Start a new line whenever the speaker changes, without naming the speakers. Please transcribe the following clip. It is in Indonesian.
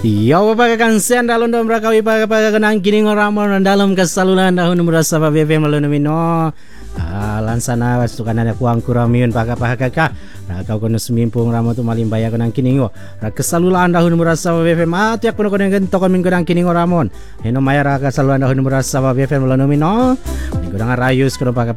Yo pagkakansian dalon dom rakawi pagkakanang kining ramon dalam kesalulan dahun merasa BFM lalu nomino lansana sukan ada kuang kuramiun pagkakaka rakau kono semimpung ramo tu malimbaya konang kiningo kesalulan dahun merasa BFM mati aku kono gento kon mingodang kiningo ramon eno maya raka kesalulan dahun merasa BFM lalu nomino mingodang rayus kono